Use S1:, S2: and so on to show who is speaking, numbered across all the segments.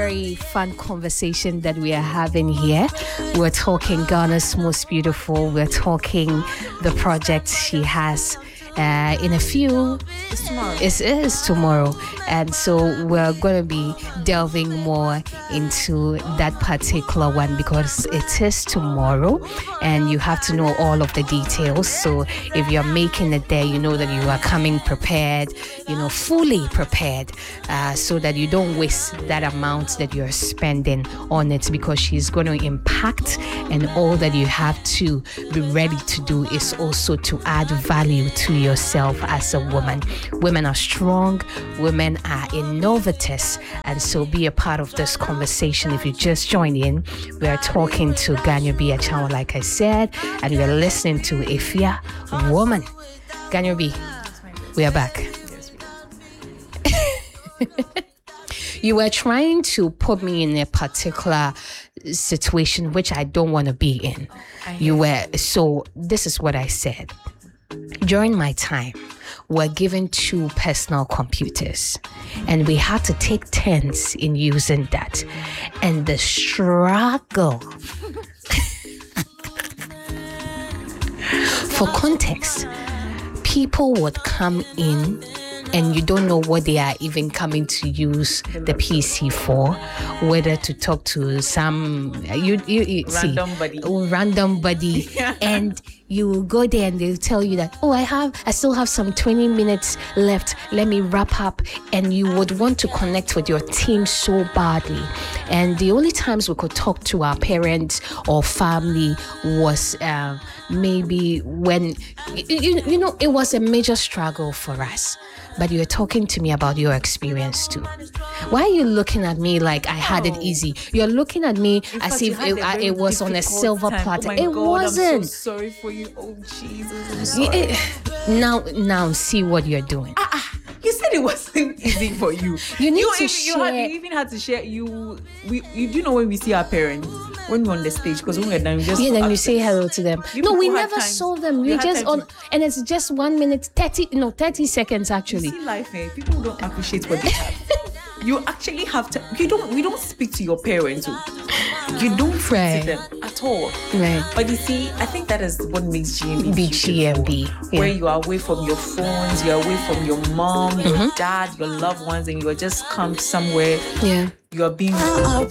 S1: very fun conversation that we are having here. We're talking Ghana's Most Beautiful. We're talking the project she has in a few.
S2: It's tomorrow.
S1: It is tomorrow. And so we're going to be delving more into that particular one because it is tomorrow and you have to know all of the details. So if you're making it there, you know that you are coming prepared, fully prepared, so that you don't waste that amount that you're spending on it, because she's going to impact, and all that you have to be ready to do is also to add value to yourself as a woman. Women are strong, women are innovators, and so be a part of this conversation. If you just joined in, we are talking to Ganyobi Achao, like I said, and we are listening to Efia Woman. Ganyobi, we are back. You were trying to put me in a particular situation which I don't want to be in. So this is what I said. During my time, we're given 2 personal computers and we had to take turns in using that. And the struggle. For context, people would come in and you don't know what they are even coming to use the PC for, whether to talk to some random buddy, and you will go there and they'll tell you that, I still have some 20 minutes left, let me wrap up. And you would want to connect with your team so badly. And the only times we could talk to our parents or family was maybe when, it was a major struggle for us. But you're talking to me about your experience too. Why are you looking at me like I had it easy? You're looking at me as if it was on a silver platter.
S2: It wasn't.
S1: I'm
S2: so sorry for you. Oh, Jesus. I'm sorry.
S1: Now see what you're doing.
S2: You said it wasn't easy for you.
S1: You need to share.
S2: You even had to share. You do know when we see our parents, when we're on the stage, because when we're done, we just
S1: then you say hello to them. No, we never
S2: time.
S1: saw them. We just on, and it's just 1 minute, 30 seconds actually.
S2: You see life, people don't appreciate what they have. You actually have to. We don't speak to your parents. You don't speak to them at all.
S1: Right.
S2: But you see, I think that is what makes GMB
S1: GMB.
S2: Where you are away from your phones, you're away from your mom, your dad, your loved ones, and you're just come somewhere.
S1: Yeah.
S2: You're being taught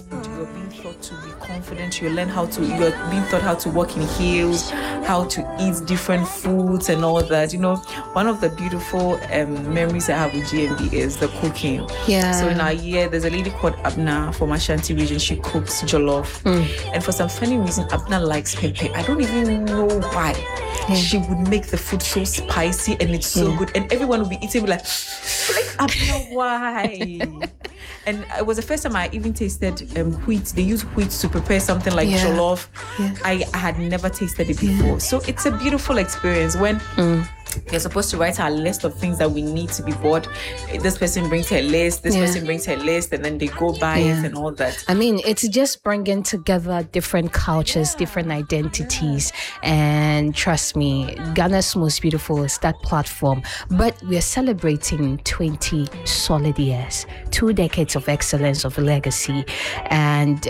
S2: to be confident. You're being taught how to walk in heels, how to eat different foods and all that. One of the beautiful memories I have with GMB is the cooking.
S1: Yeah.
S2: So in our year, there's a lady called Abna from Ashanti region. She cooks jollof. And for some funny reason, Abna likes pepper. I don't even know why. Yeah. She would make the food so spicy and it's so good. And everyone would be eating like Abna, why? And it was the first time I even tasted wheat. They use wheat to prepare something like jollof. Yeah. I had never tasted it before. So it's a beautiful experience when you're supposed to write our list of things that we need to be bought. This person brings her list, this person brings her list, and then they go buy it and all that.
S1: I mean, it's just bringing together different cultures, different identities. And trust me, Ghana's Most Beautiful is that platform. But we're celebrating 20 solid years, 2 decades of excellence, of legacy. And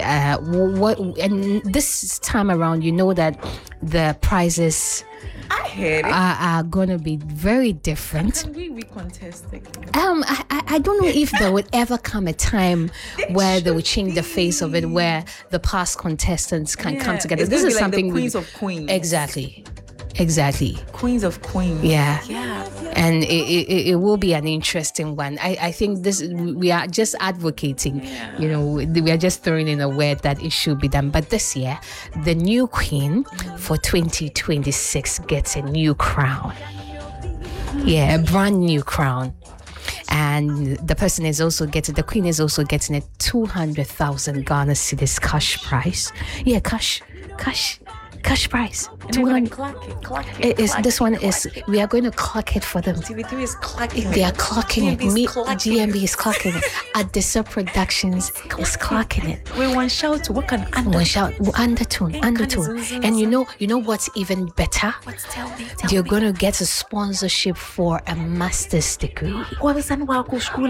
S1: and this time around, you know that the prizes are going to be very different.
S2: Can we contest it?
S1: I don't know if there would ever come a time where they would change the face of it, where the past contestants can come together.
S2: It's
S1: this is
S2: like
S1: something
S2: the Queens of Queens.
S1: Exactly.
S2: Queens of Queens.
S1: Yeah. And it will be an interesting one. I think we are just advocating, we are just throwing in a word that it should be done. But this year, the new queen for 2026 gets a new crown. Yeah, a brand new crown. And the queen is also getting a 200,000 Ghana cedis cash prize. Yeah, cash. Cash prize.
S2: And they're gonna clock it.
S1: This one is, we are going to clock it for them.
S2: TV3 is clocking
S1: They
S2: it.
S1: are clocking it. GMB is clocking it. Adisa Productions is clocking it.
S2: We want shout to work on
S1: One shout, undertone. And you know what's even better? You're gonna get a sponsorship for a master's degree.
S2: Wabasan wako school.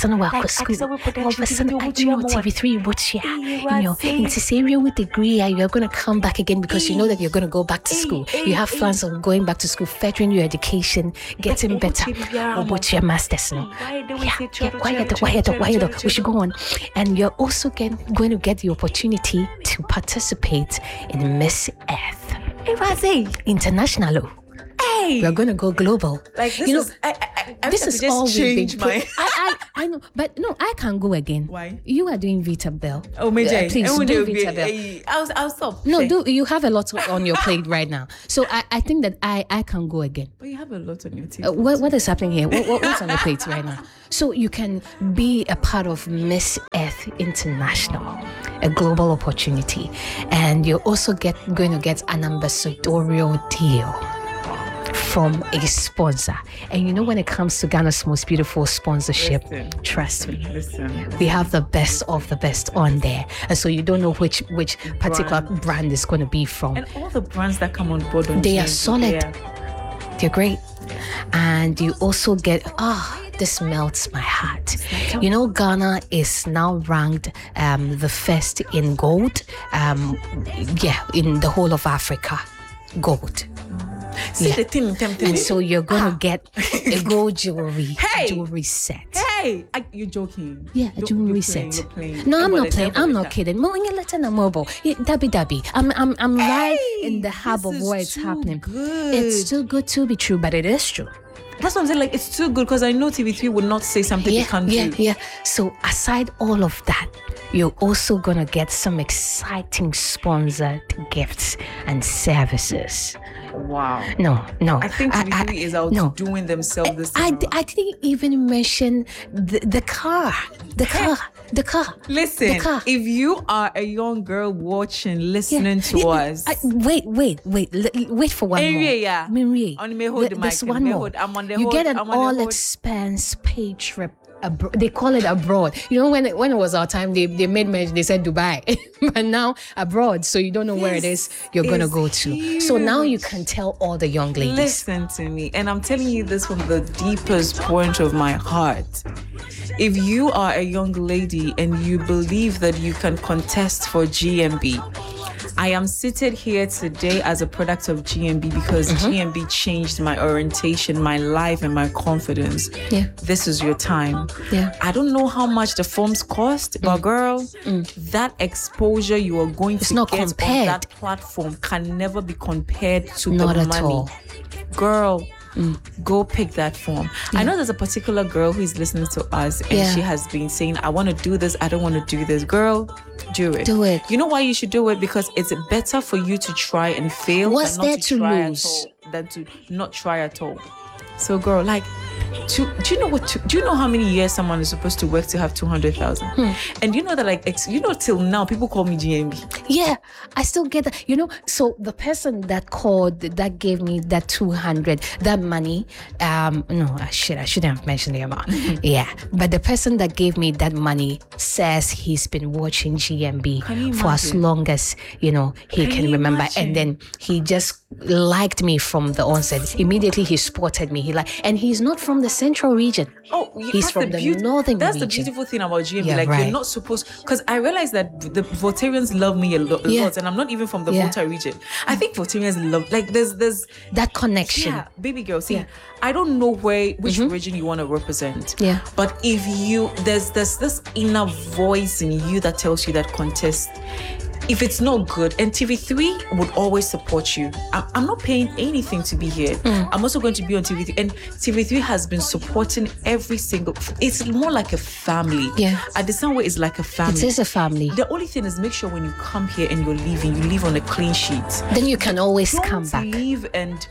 S1: TV3 watch into serial with degree, you're gonna come back again because you know that you're gonna go back to school. You have plans of going back to school, furthering your education, getting better. Or what's your master's? We should go on. And you're also going to get the opportunity to participate in Miss Earth International. We're going to go global.
S2: Like this
S1: this is all we've been.
S2: my.
S1: I know, but no, I can't go again.
S2: Why?
S1: You are doing Vita Bell.
S2: Oh, Major.
S1: Please do Vita Bell.
S2: I'll stop.
S1: No, you have a lot on your plate right now. So I think that I can go again.
S2: But you have a lot on your table.
S1: What is happening here? What's on your plate right now? So you can be a part of Miss Earth International, a global opportunity, and you're also going to get an ambassadorial deal from a sponsor. And you know, when it comes to Ghana's most beautiful sponsorship, trust me, we have the best of the best on there. And so you don't know which particular brand is going to be from.
S2: And all the brands that come on board,
S1: they are solid. They're great. And you also get, this melts my heart. You know, Ghana is now ranked the first in gold, in the whole of Africa. Gold.
S2: See the thing tempting
S1: and
S2: me.
S1: so you're gonna get a gold jewelry set.
S2: Hey, you're joking.
S1: Yeah, a jewelry set.
S2: You're playing.
S1: No, I'm not playing. I'm not kidding. Mobile. Dabby. I'm right in the hub of where it's happening.
S2: Good.
S1: It's too good to be true, but it is true.
S2: That's what I'm saying. Like, it's too good because I know TV3 would not say something they can't do.
S1: Yeah. So aside all of that, you're also gonna get some exciting sponsored gifts and services.
S2: Wow.
S1: No.
S2: I think TV3 is out doing themselves this
S1: I
S2: time.
S1: I didn't even mention the car. The car.
S2: Listen,
S1: the car.
S2: If you are a young girl watching, listening to us.
S1: Wait for one more.
S2: Yeah.
S1: Only
S2: may hold the mic.
S1: There's one more. You get an all-expense paid trip. They call it abroad. You know, when it was our time, they made mention, they said Dubai, but now abroad. So you don't know where it is you're gonna go to.
S2: Huge.
S1: So now you can tell all the young ladies.
S2: Listen to me, and I'm telling you this from the deepest point of my heart. If you are a young lady and you believe that you can contest for GMB, I am seated here today as a product of GMB because GMB changed my orientation, my life, and my confidence.
S1: Yeah.
S2: This is your time.
S1: Yeah.
S2: I don't know how much the forms cost, but girl, that exposure you are going to
S1: not
S2: get
S1: compared.
S2: on that platform can never be compared to
S1: Not
S2: the
S1: at
S2: money.
S1: all.
S2: Girl, go pick that form. I know there's a particular girl who's listening to us and she has been saying, I want to do this, I don't want to do this. Girl, do it.
S1: Do it.
S2: You know why you should do it? Because it's better for you to try and fail
S1: What's
S2: than not
S1: there
S2: to
S1: to
S2: try
S1: lose?
S2: at all, than to not try at all. So girl, like, do you know how many years someone is supposed to work to have 200,000? And you know that, like, till now people call me GMB.
S1: Yeah, I still get that. You know, so the person that called, that gave me that 200, that money, I shouldn't have mentioned the amount. Yeah, but the person that gave me that money says he's been watching GMB for as long as, he can remember.
S2: imagine?
S1: And then he just liked me from the onset. Immediately he spotted me. And he's not from the central region. He's from the northern
S2: That's
S1: region.
S2: the beautiful thing about GMB.
S1: Yeah,
S2: like,
S1: right.
S2: you're not supposed, because I realized that the Votarians love me a lot, and I'm not even from the Volta region. I think Votarians love, like, there's
S1: that connection.
S2: Yeah, baby girl. See, I don't know which region you want to represent.
S1: Yeah.
S2: But if there's this inner voice in you that tells you that contest, if it's not good, and TV3 would always support you. I'm not paying anything to be here. I'm also going to be on TV3, and TV3 has been supporting every single. It's more like a family.
S1: Yeah.
S2: At the same way, it's like a family.
S1: It is a family.
S2: The only thing is, make sure when you come here and you're leaving, you leave on a clean sheet.
S1: Then you can always come
S2: Don't
S1: back.
S2: leave and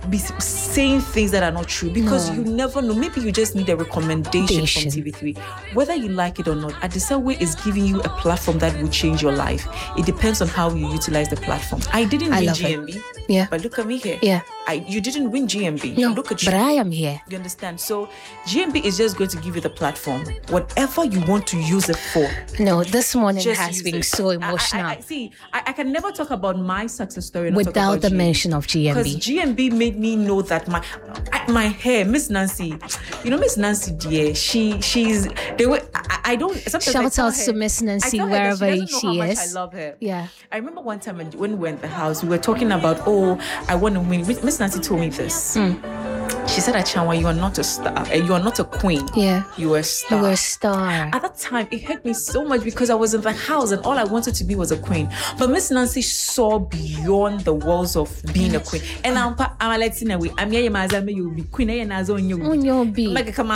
S2: be saying things that are not true, because you never know. Maybe you just need a recommendation from TV3. Whether you like it or not, Adesawe is giving you a platform that will change your life. It depends on how you utilize the platform. I didn't win GMB, but look at me here. You didn't win GMB.
S1: No,
S2: look at you.
S1: But I am here.
S2: You understand? So GMB is just going to give you the platform. Whatever you want to use it for.
S1: No, this morning has been so emotional.
S2: I can never talk about my success story
S1: without the mention of GMB.
S2: Because GMB made me know that my hair, Miss Nancy, Miss Nancy, dear, she's they were. I don't.
S1: Shout out to Miss Nancy wherever she is.
S2: I love her.
S1: Yeah.
S2: I remember one time when we were in the house, we were talking about, I want to win. Miss Nancy told me this. She said, Achanwa, you are not a star. You are not a queen.
S1: Yeah.
S2: You are a star.
S1: You were a star.
S2: At that time, it hurt me so much because I was in the house and all I wanted to be was a queen. But Miss Nancy saw beyond the walls of being a queen. And I'm letting away. I'm here, you'll be queen.
S1: You'll be.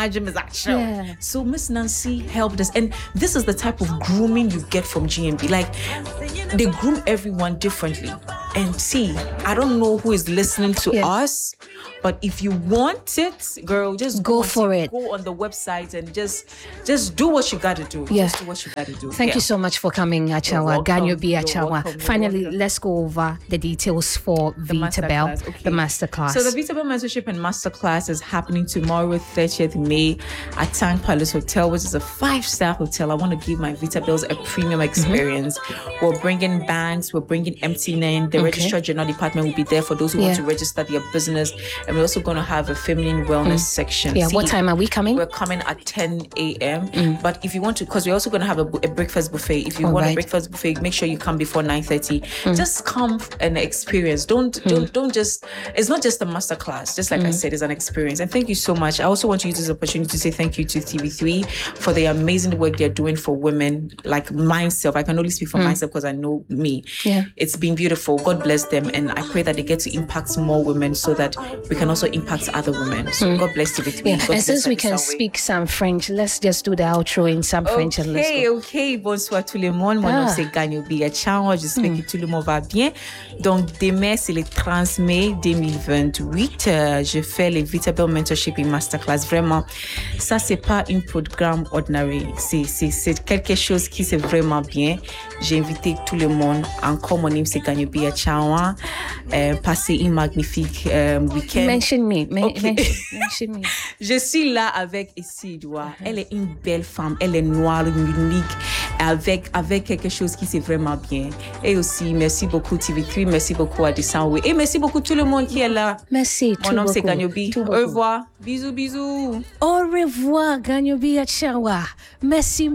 S2: So Miss Nancy helped us. And this is the type of grooming you get from GMB. Like, they groom everyone differently. And see, I don't know who is listening to us, but if you want it, girl, just
S1: go for it.
S2: Go on the website and just do what you got to do.
S1: Yeah.
S2: Just do what you got to do.
S1: Thank you so much for coming, Achanwa. Ganyobi Achanwa. Finally, let's go over the details for Vitabel, the masterclass.
S2: So the Vitabel mentorship and masterclass is happening tomorrow, 30th May at Tang Palace Hotel, which is a 5-star hotel. I want to give my Vitabels a premium experience. We're bringing banks, we're bringing MT9. The registrar general department will be there for those who want to register their business. And we're also going to have a feminine wellness section.
S1: Yeah, what time are we coming?
S2: We're coming at 10 a.m. But if you want to, because we're also going to have a breakfast buffet. If you want a breakfast buffet, make sure you come before 9:30. Just come and experience. Don't just, it's not just a masterclass. Just like I said, it's an experience. And thank you so much. I also want to use this opportunity to say thank you to TV3 for the amazing work they're doing for women like myself. I can only speak for myself because I know me.
S1: Yeah.
S2: It's been beautiful. God bless them. And I pray that they get to impact more women so that we can also impact other women. So God bless TV3.
S1: Yeah. And since we can speak some French, let's just do the outro in some French and let's go.
S2: Ok. Bonsoir tout le monde. Mon nom c'est Ganyobi Achanwa. J'espère que tout le monde va bien. Donc demain c'est le 30 mai 2028. Je fais les Vitabel Mentorship et Masterclass. Vraiment, ça c'est pas un programme ordinary. C'est quelque chose qui c'est vraiment bien. J'ai invité tout le monde. Encore mon nom c'est Ganyobi Achanwa. Passez un magnifique week-end.
S1: Mention me. Mention me.
S2: Je suis là avec Isidwa. Elle est une belle femme. Elle est noire, unique, avec quelque chose qui c'est vraiment bien. Et aussi, merci beaucoup TV3, merci beaucoup Adesawe. Et merci beaucoup tout le monde qui est là.
S1: Merci.
S2: Mon nom c'est Ganyobi. Au revoir. Bisous, bisous.
S1: Au revoir, Ganyobi Achanwa. Merci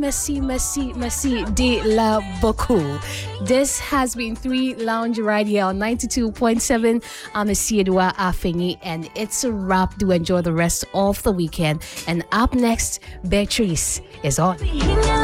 S1: de la beaucoup. This has been 3 Lounge Radio on 92.7. I'm Isidwa Afenyi, and it's a wrap. Do enjoy the rest of the weekend. And up next, Beatrice is on.